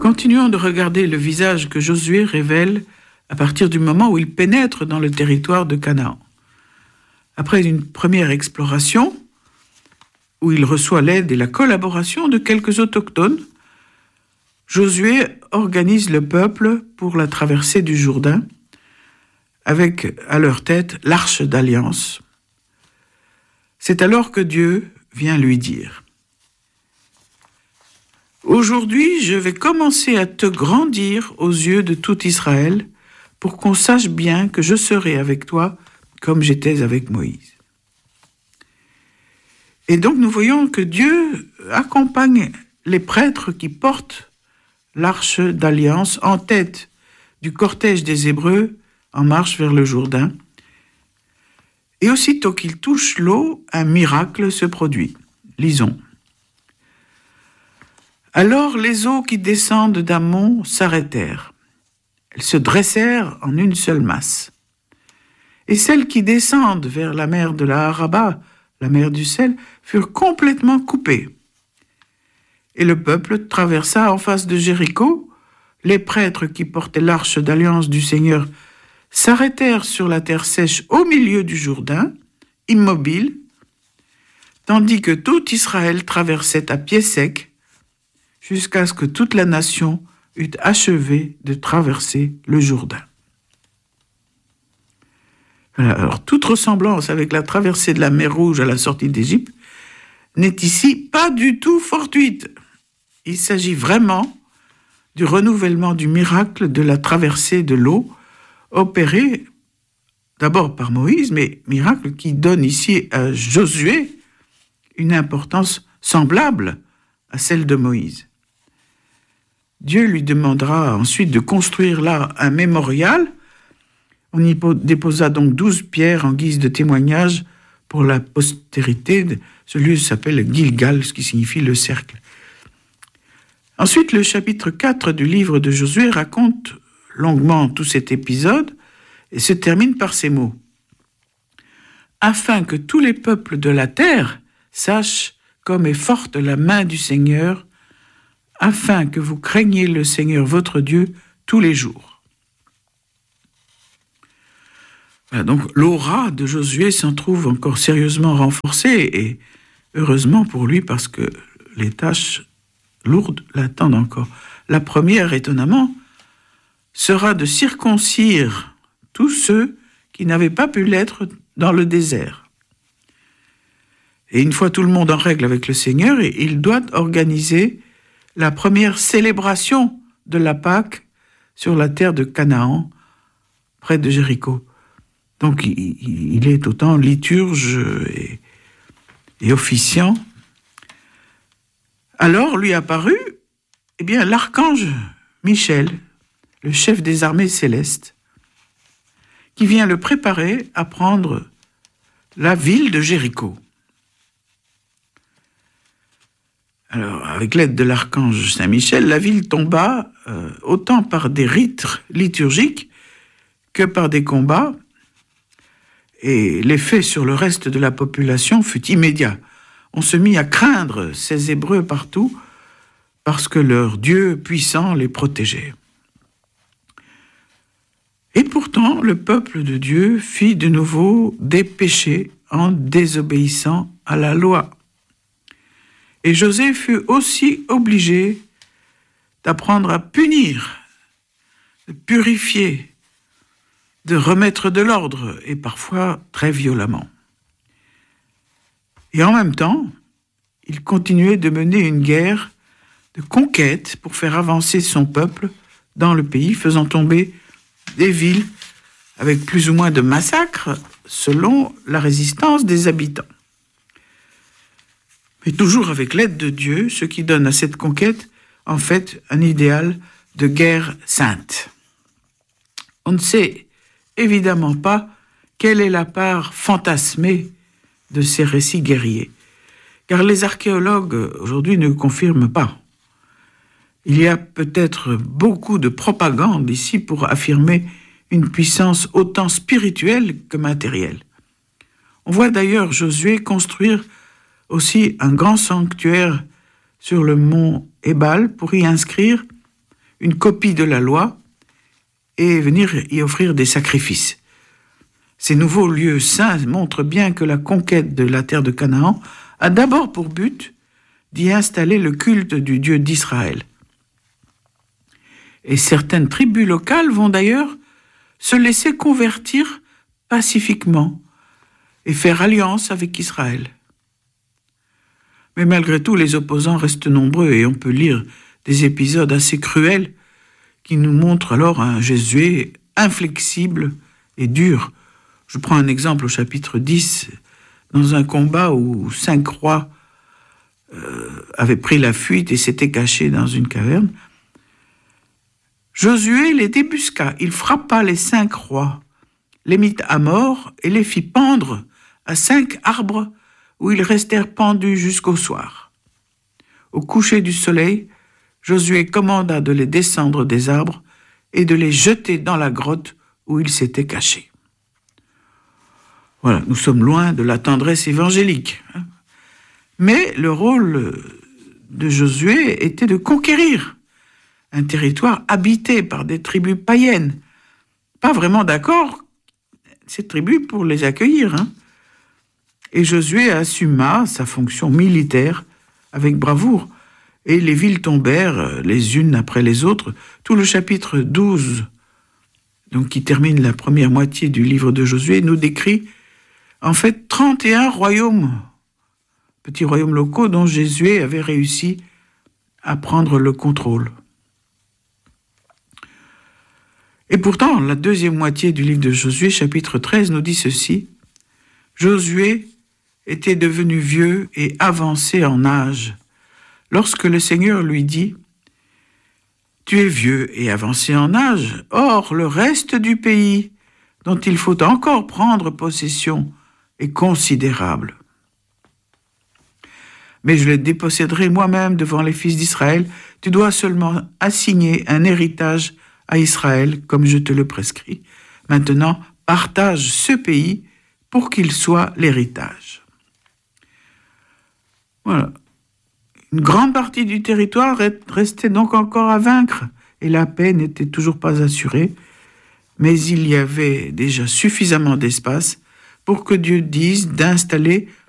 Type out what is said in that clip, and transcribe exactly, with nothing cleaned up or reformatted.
Continuons de regarder le visage que Josué révèle à partir du moment où il pénètre dans le territoire de Canaan. Après une première exploration, où il reçoit l'aide et la collaboration de quelques autochtones, Josué organise le peuple pour la traversée du Jourdain, avec à leur tête l'arche d'alliance. C'est alors que Dieu vient lui dire : « Aujourd'hui, je vais commencer à te grandir aux yeux de tout Israël, pour qu'on sache bien que je serai avec toi comme j'étais avec Moïse. » Et donc nous voyons que Dieu accompagne les prêtres qui portent l'arche d'alliance en tête du cortège des Hébreux en marche vers le Jourdain. Et aussitôt qu'ils touchent l'eau, un miracle se produit. Lisons. Alors les eaux qui descendent d'un mont s'arrêtèrent. Elles se dressèrent en une seule masse. Et celles qui descendent vers la mer de la Araba, la mer du sel, furent complètement coupées. Et le peuple traversa en face de Jéricho. Les prêtres qui portaient l'arche d'alliance du Seigneur s'arrêtèrent sur la terre sèche au milieu du Jourdain, immobiles, tandis que tout Israël traversait à pied sec, jusqu'à ce que toute la nation eût achevé de traverser le Jourdain. Alors, toute ressemblance avec la traversée de la mer Rouge à la sortie d'Égypte n'est ici pas du tout fortuite. Il s'agit vraiment du renouvellement du miracle de la traversée de l'eau, opéré d'abord par Moïse, mais miracle qui donne ici à Josué une importance semblable à celle de Moïse. Dieu lui demandera ensuite de construire là un mémorial. On y déposa donc douze pierres en guise de témoignage pour la postérité. Ce lieu s'appelle Gilgal, ce qui signifie le cercle. Ensuite, le chapitre quatre du livre de Josué raconte longuement tout cet épisode et se termine par ces mots. « Afin que tous les peuples de la terre sachent comme est forte la main du Seigneur, afin que vous craigniez le Seigneur votre Dieu tous les jours. » Voilà, donc l'aura de Josué s'en trouve encore sérieusement renforcée, et heureusement pour lui, parce que les tâches lourdes l'attendent encore. La première, étonnamment, sera de circoncire tous ceux qui n'avaient pas pu l'être dans le désert. Et une fois tout le monde en règle avec le Seigneur, il doit organiser la première célébration de la Pâque sur la terre de Canaan, près de Jéricho. Donc il, il est autant liturge et, et officiant. Alors lui apparut eh bien, l'archange Michel, le chef des armées célestes, qui vient le préparer à prendre la ville de Jéricho. Alors, avec l'aide de l'archange Saint-Michel, la ville tomba euh, autant par des rites liturgiques que par des combats, et l'effet sur le reste de la population fut immédiat. On se mit à craindre ces Hébreux partout, parce que leur Dieu puissant les protégeait. Et pourtant, le peuple de Dieu fit de nouveau des péchés en désobéissant à la loi. Et José fut aussi obligé d'apprendre à punir, de purifier, de remettre de l'ordre, et parfois très violemment. Et en même temps, il continuait de mener une guerre de conquête pour faire avancer son peuple dans le pays, faisant tomber des villes avec plus ou moins de massacres selon la résistance des habitants. Mais toujours avec l'aide de Dieu, ce qui donne à cette conquête, en fait, un idéal de guerre sainte. On ne sait évidemment pas quelle est la part fantasmée de ces récits guerriers, car les archéologues aujourd'hui ne confirment pas. Il y a peut-être beaucoup de propagande ici pour affirmer une puissance autant spirituelle que matérielle. On voit d'ailleurs Josué construire aussi un grand sanctuaire sur le mont Ébal pour y inscrire une copie de la loi et venir y offrir des sacrifices. Ces nouveaux lieux saints montrent bien que la conquête de la terre de Canaan a d'abord pour but d'y installer le culte du Dieu d'Israël. Et certaines tribus locales vont d'ailleurs se laisser convertir pacifiquement et faire alliance avec Israël. Mais malgré tout, les opposants restent nombreux et on peut lire des épisodes assez cruels qui nous montrent alors un Josué inflexible et dur. Je prends un exemple au chapitre dix, dans un combat où cinq rois euh, avaient pris la fuite et s'étaient cachés dans une caverne. Josué les débusqua, il frappa les cinq rois, les mit à mort et les fit pendre à cinq arbres où ils restèrent pendus jusqu'au soir. Au coucher du soleil, Josué commanda de les descendre des arbres et de les jeter dans la grotte où ils s'étaient cachés. Voilà, nous sommes loin de la tendresse évangélique. Hein. Mais le rôle de Josué était de conquérir un territoire habité par des tribus païennes. Pas vraiment d'accord, ces tribus, pour les accueillir. Hein. Et Josué assuma sa fonction militaire avec bravoure. Et les villes tombèrent les unes après les autres. Tout le chapitre douze, donc qui termine la première moitié du livre de Josué, nous décrit en fait trente et un royaumes, petits royaumes locaux dont Josué avait réussi à prendre le contrôle. Et pourtant, la deuxième moitié du livre de Josué, chapitre treize, nous dit ceci. Josué était devenu vieux et avancé en âge, lorsque le Seigneur lui dit « Tu es vieux et avancé en âge, or le reste du pays dont il faut encore prendre possession est considérable. Mais je le déposséderai moi-même devant les fils d'Israël. Tu dois seulement assigner un héritage à Israël comme je te le prescris. Maintenant, partage ce pays pour qu'il soit l'héritage. » Voilà. Une grande partie du territoire restait donc encore à vaincre et la paix n'était toujours pas assurée, mais il y avait déjà suffisamment d'espace pour que Dieu dise d'installer